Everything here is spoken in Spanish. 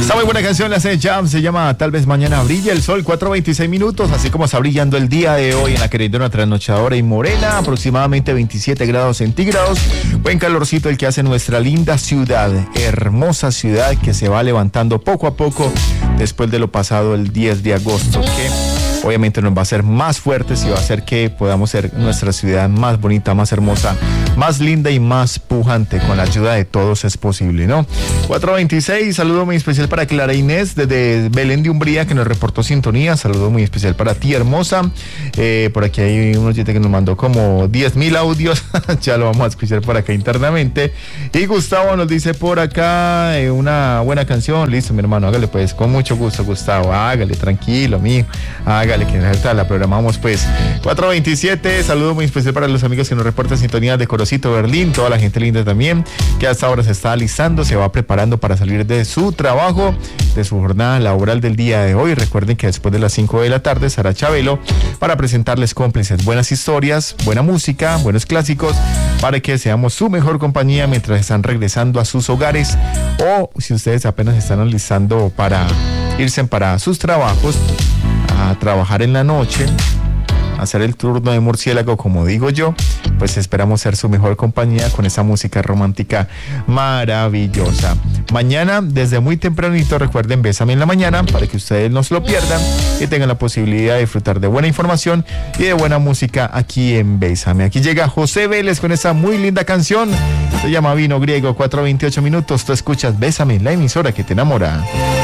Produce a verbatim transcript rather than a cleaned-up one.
Esta muy buena canción la hace Jam, se llama Tal vez mañana brilla el sol, cuatro veintiséis minutos, así como está brillando el día de hoy en la querendona trasnochadora y morena, aproximadamente veintisiete grados centígrados, buen calorcito el que hace nuestra linda ciudad, hermosa ciudad que se va levantando poco a poco después de lo pasado el diez de agosto, que obviamente nos va a hacer más fuertes y va a hacer que podamos ser nuestra ciudad más bonita, más hermosa, más linda y más pujante. Con la ayuda de todos es posible, ¿no? cuatro veintiséis, saludo muy especial para Clara Inés desde Belén de Umbría, que nos reportó sintonía. Saludo muy especial para ti, hermosa. Eh, por aquí hay un oyente que nos mandó como diez mil audios. Ya lo vamos a escuchar por acá internamente. Y Gustavo nos dice por acá eh, una buena canción. Listo, mi hermano, hágale pues, con mucho gusto, Gustavo. Hágale, tranquilo, mijo. Hágale. Que la programamos pues. Cuatro veintisiete, saludo muy especial para los amigos que nos reportan sintonía de Corocito, Berlín, toda la gente linda también, que hasta ahora se está alistando, se va preparando para salir de su trabajo, de su jornada laboral del día de hoy. Recuerden que después de las cinco de la tarde estará Chabelo para presentarles cómplices, buenas historias, buena música, buenos clásicos, para que seamos su mejor compañía mientras están regresando a sus hogares, o si ustedes apenas están alistando para irse para sus trabajos, a trabajar en la noche, hacer el turno de murciélago, como digo yo, pues esperamos ser su mejor compañía con esa música romántica maravillosa. Mañana, desde muy tempranito, recuerden, Bésame en la mañana, para que ustedes no se lo pierdan y tengan la posibilidad de disfrutar de buena información y de buena música aquí en Bésame. Aquí llega José Vélez con esa muy linda canción, se llama Vino Griego, cuatro veintiocho minutos, tú escuchas Bésame, la emisora que te enamora.